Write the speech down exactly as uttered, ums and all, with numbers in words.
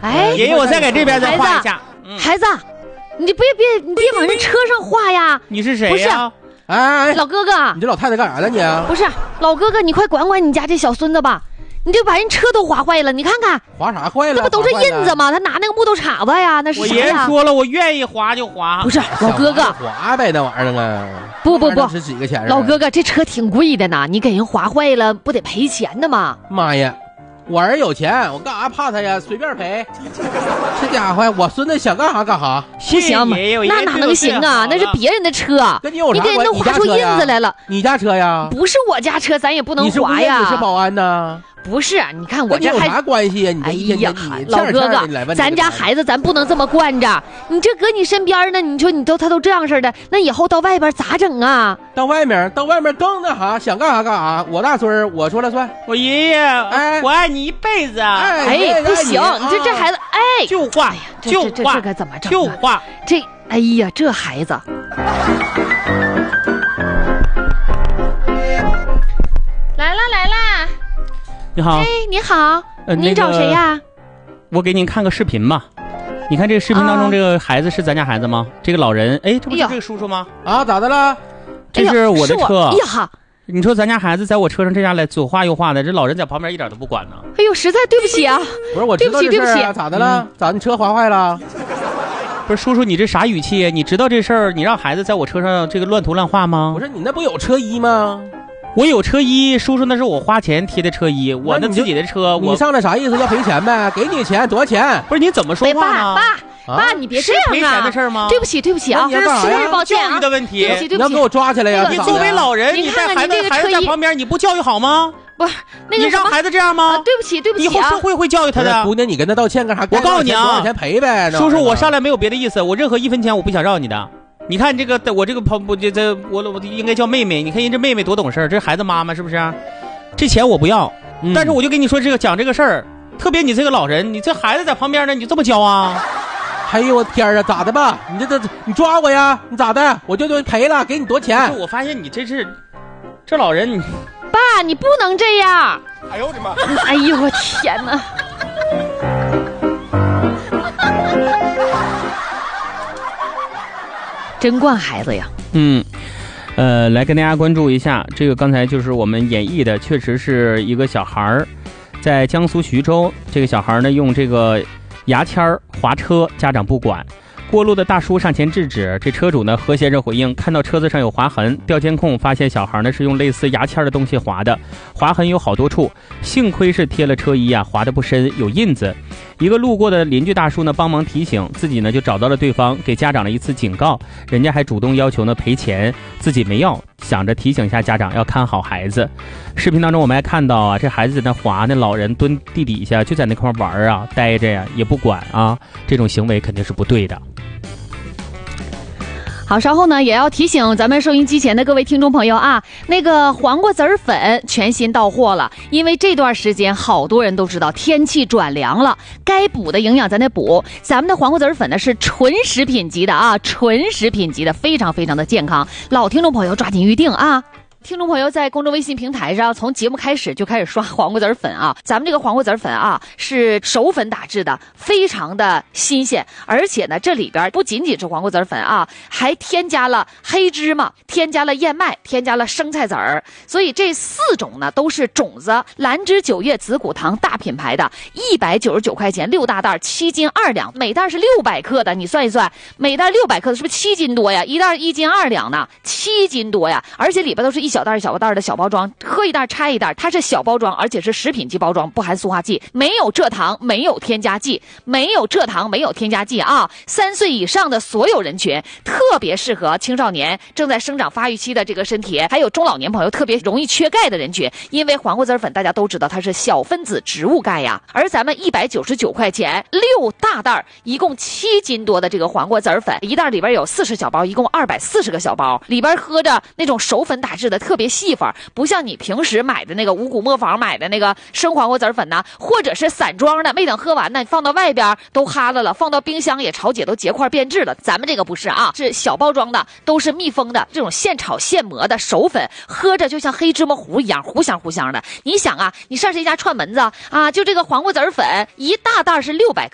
哎， 爷爷，我再给这边再画一下。 嗯、孩子，你别别你别往人车上画呀！ 你是谁呀？ 哎哎， 老哥哥， 你这老太太干啥呢你？ 不是，老哥哥，你快管管你家这小孙子吧。你就把人车都划坏了，你看看， 划啥坏了？ 那不都是印子吗？他拿那个木头叉子呀，那是啥呀？ 我爷爷说了，我愿意划就划。 不是，老哥哥， 划呗，那玩意儿啊！ 不不不， 值几个钱？ 老哥哥，这车挺贵的呢，你给人划坏了，不得赔钱的吗？ 妈呀，我儿有钱，我干啥怕他呀？随便赔。这家伙，我孙子想干啥干啥。 不行，那哪能行啊？那是别人的车， 跟你有啥关系？你给人都划出印子来了。 你家车呀？ 不是我家车，咱也不能划呀。 你是保安呢？ 不是，你看我这还有啥关系呀？你哎呀，老哥哥，咱家孩子咱不能这么惯着。你这搁你身边呢，你说你都他都这样似的，那以后到外边咋整啊？ 到外面，到外面更那啥，想干啥干啥。我大孙我说了算。 我爷爷，哎，我爱你一辈子啊！ 哎，不行，你这这孩子，哎， 就画，就画，这该怎么整？ 就画， 这，哎呀，这孩子。来啦来啦！ 你好， 哎，你好， 呃、 您找谁呀？ 我给您看个视频吧。你看这个视频当中，这个孩子是咱家孩子吗？这个老人，哎，这不是这个叔叔吗？ 啊，咋的了？ 这是我的车。 哎呀， 你说咱家孩子在我车上这样来左画右画的，这老人在旁边一点都不管呢。 哎呦，实在对不起啊！ 不是我知道这事儿啊，对不起，对不起，咋的了？嗯、咋你车划坏了？ 不是叔叔，你这啥语气？你知道这事儿，你让孩子在我车上这个乱涂乱画吗？ 不是你那不有车衣吗？ 我有车衣，叔叔那是我花钱贴的车衣，我那自己的车， 你上来啥意思？要赔钱呗？给你钱多少钱？ 不是你怎么说话呢？ 爸爸爸，你别这样啊！ 赔钱的事吗？ 对不起对不起啊， 这是实在是抱歉啊！ 教育的问题， 对不起对不起， 你要给我抓起来呀！ 你作为老人，你带孩子孩子在旁边，你不教育好吗？ 不是那个你让孩子这样吗？ 对不起对不起， 以后社会会教育他的。 姑娘，你跟他道歉干啥？ 我告诉你啊， 多少钱赔呗？ 叔叔，我上来没有别的意思，我任何一分钱我不想让你的。你看这个，我这个朋不这这我我应该叫妹妹。你看人这妹妹多懂事，这孩子妈妈是不是？这钱我不要，嗯、但是我就跟你说这个讲这个事儿，特别你这个老人，你这孩子在旁边呢，你这么教啊？ 哎呦我天啊，咋的吧？你这这你抓我呀？你咋的？我就就赔了，给你多钱？ 我发现你这是这老人，你爸，你不能这样！ 哎呦我的妈！ 哎呦我天哪！真惯孩子呀。 嗯，呃，来跟大家关注一下，这个刚才就是我们演绎的，确实是一个小孩儿，在江苏徐州，这个小孩呢用这个牙签划车，家长不管。过路的大叔上前制止，这车主呢何先生回应，看到车子上有划痕，调监控发现小孩呢是用类似牙签的东西划的，划痕有好多处，幸亏是贴了车衣啊，划得不深，有印子。一个路过的邻居大叔呢帮忙提醒，自己呢就找到了对方，给家长了一次警告，人家还主动要求呢赔钱，自己没要，想着提醒一下家长要看好孩子。视频当中我们还看到啊，这孩子在那划，那老人蹲地底下就在那块玩啊，待着呀也不管啊，这种行为肯定是不对的。 好，稍后呢也要提醒咱们收音机前的各位听众朋友啊，那个黄瓜籽粉全新到货了，因为这段时间好多人都知道天气转凉了，该补的营养咱得补。咱们的黄瓜籽粉呢是纯食品级的啊，纯食品级的，非常非常的健康。老听众朋友抓紧预定啊！听众朋友在公众微信平台上从节目开始就开始刷黄瓜籽粉啊，咱们这个黄瓜籽粉啊是熟粉打制的，非常的新鲜，而且呢这里边不仅仅是黄瓜籽粉啊，还添加了黑芝麻，添加了燕麦，添加了生菜籽儿，所以这四种呢都是种子兰芝九月紫骨堂大品牌的，一百九十九块钱六大袋，七斤二两，每袋是六百克的，你算一算，每袋六百克的是不是七斤多呀？一袋一斤二两呢，七斤多呀，而且里边都是一小袋小袋的小包装，喝一袋拆一袋，它是小包装，而且是食品级包装，不含塑化剂，没有蔗糖，没有添加剂，没有蔗糖，没有添加剂啊！三岁以上的所有人群，特别适合青少年正在生长发育期的这个身体，还有中老年朋友特别容易缺钙的人群，因为黄瓜籽粉大家都知道它是小分子植物钙呀，而咱们一百九十九块钱六大袋，一共七斤多的这个黄瓜籽粉，一袋里边有四十小包，一共二百四十个小包，里边喝着那种熟粉打制的，特别细粉，不像你平时买的那个五谷磨坊买的那个生黄瓜籽粉呢，或者是散装的，没等喝完呢，你放到外边都哈了了，放到冰箱也潮解都结块变质了。咱们这个不是啊，是小包装的，都是密封的，这种现炒现磨的熟粉，喝着就像黑芝麻糊一样，糊香糊香的。你想啊，你上谁家串门子啊，就这个黄瓜籽粉一大袋是六百克。